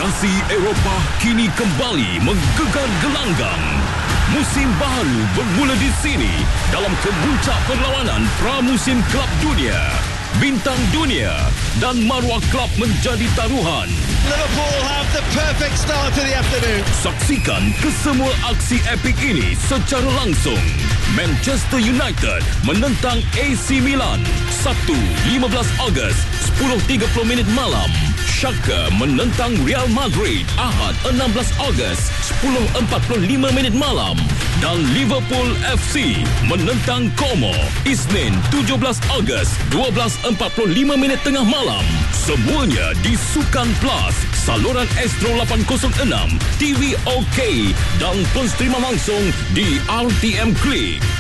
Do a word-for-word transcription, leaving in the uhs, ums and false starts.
Bola Eropah kini kembali menggegar gelanggang. Musim baru bermula di sini dalam kemuncak perlawanan pramusim Kelab Dunia. Bintang dunia dan maruah klub menjadi taruhan. Liverpool have the perfect start to the afternoon. Saksikan kesemua aksi epik ini secara langsung. Manchester United menentang A C Milan, Sabtu lima belas Ogos, sepuluh tiga puluh minit malam. Schalke menentang Real Madrid, Ahad enam belas Ogos, sepuluh empat puluh lima minit malam. Dan Liverpool F C menentang Como, Isnin tujuh belas Ogos, dua belas empat puluh lima minit tengah malam. Semuanya di Sukan Plus, saluran Astro lapan kosong enam, T V OK dan penstreaman langsung di R T M Klik.